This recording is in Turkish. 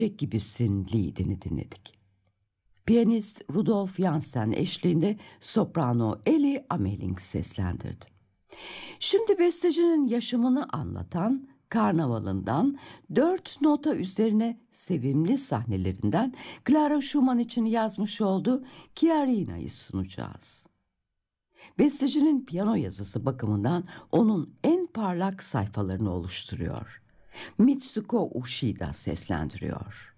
Gibisin Lied'ini dinledik. Piyanist Rudolf Jansen eşliğinde soprano Ellie Ameling seslendirdi. Şimdi bestecinin yaşamını anlatan Karnavalından 4 nota üzerine sevimli sahnelerinden Clara Schumann için yazmış olduğu Chiarina'yı sunacağız. Bestecinin piyano yazısı bakımından onun en parlak sayfalarını oluşturuyor. Mitsuko Ushida seslendiriyor.